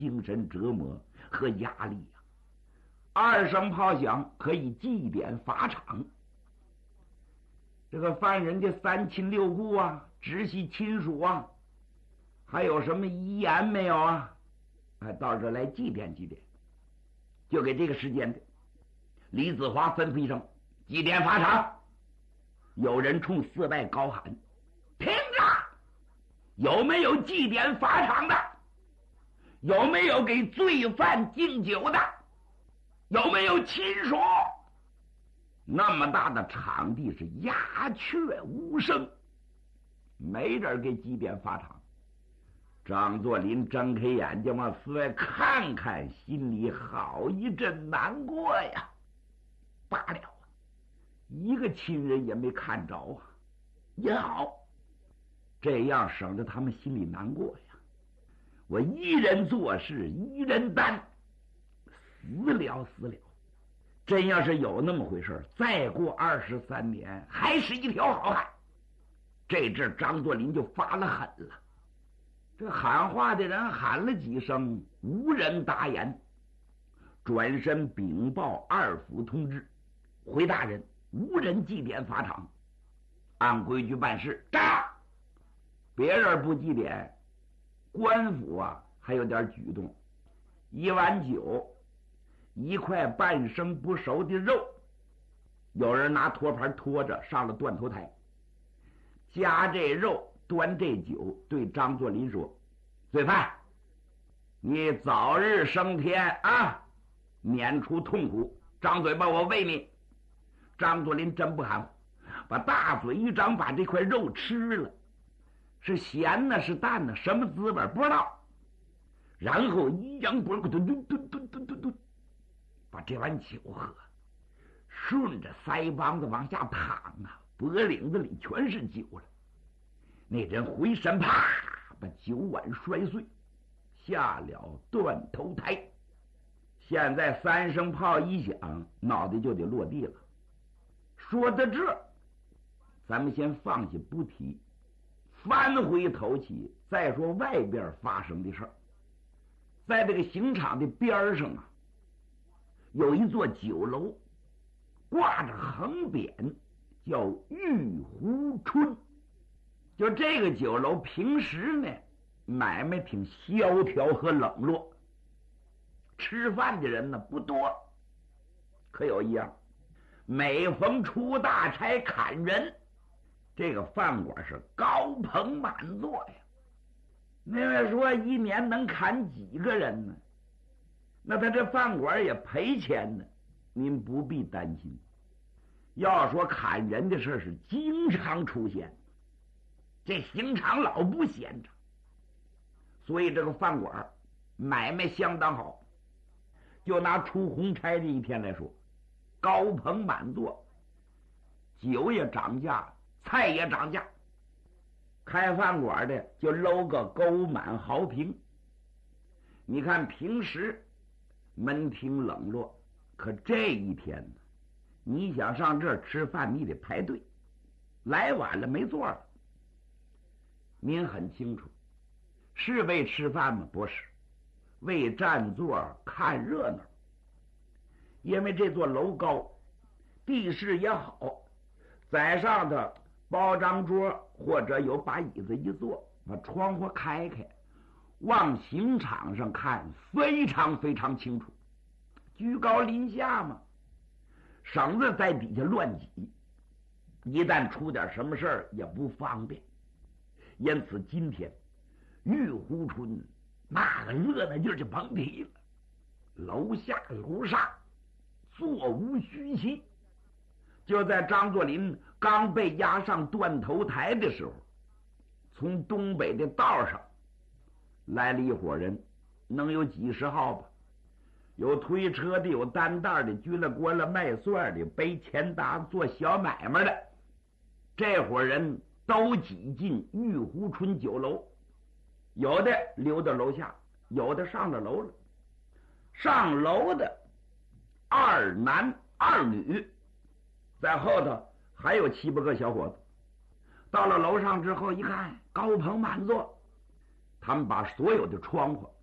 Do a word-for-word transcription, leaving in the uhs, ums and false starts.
精神折磨和压力呀、啊。二声炮响可以祭奠法场，这个犯人的三亲六故啊，直系亲属啊，还有什么遗言没有啊？哎，到这来祭奠祭奠。就给这个时间的李子华吩咐一声：祭奠法场。有人冲四外高喊：停着！有没有祭奠法场的？有没有给罪犯敬酒的？有没有亲属？那么大的场地是鸦雀无声，没人给祭奠法场。张作霖睁开眼睛往四外看看，心里好一阵难过呀。罢了啊，一个亲人也没看着啊，也好，这样省得他们心里难过呀。我一人做事一人担，死了死了。真要是有那么回事，再过二十三年还是一条好汉。这阵张作霖就发了狠了。这喊话的人喊了几声，无人答言，转身禀报二府通知：回大人，无人祭奠法场，按规矩办事。炸！别人不祭奠，官府啊还有点举动。一碗酒，一块半生不熟的肉，有人拿托盘拖着上了断头台，夹这肉端这酒，对张作霖说：罪犯，你早日升天啊，免除痛苦，张嘴巴我喂你。张作霖真不含糊，把大嘴一张，把这块肉吃了，是咸呢是淡呢，什么滋味不知道。然后一扬脖，嘟嘟嘟嘟嘟嘟嘟，把这碗酒喝，顺着腮帮子往下淌啊，脖领子里全是酒了。那人回身，啪，把酒碗摔碎，下了断头台。现在三声炮一响，脑袋就得落地了。说到这，咱们先放下不提，翻回头起再说外边发生的事儿。在这个刑场的边上啊，有一座酒楼，挂着横匾，叫玉湖春。就这个酒楼平时呢买卖挺萧条和冷落，吃饭的人呢不多。可有一样，每逢出大差砍人，这个饭馆是高朋满座呀。那位说一年能砍几个人呢？那他这饭馆也赔钱呢，您不必担心。要说砍人的事是经常出现，这刑场老不闲着，所以这个饭馆买卖相当好。就拿出红差这一天来说，高朋满座，酒也涨价，菜也涨价。开饭馆的就搂个勾满豪平。你看平时门庭冷落，可这一天呢，你想上这儿吃饭，你得排队，来晚了没座了。您很清楚，是为吃饭吗？不是，为占座看热闹。因为这座楼高，地势也好，在上头包张桌，或者有把椅子一坐，把窗户开开，往刑场上看非常非常清楚，居高临下嘛，省得在底下乱挤，一旦出点什么事儿也不方便。因此今天玉湖春那个热闹劲儿就甭提了，楼下楼上座无虚席。就在张作霖刚被押上断头台的时候，从东北的道上来了一伙人，能有几十号吧，有推车的，有担担的，拘了锅了，卖蒜的，背钱搭做小买卖的。这伙人都挤进玉湖春酒楼，有的留到楼下，有的上了楼了。上楼的二男二女，在后头还有七八个小伙子。到了楼上之后一看，高朋满座，他们把所有的窗户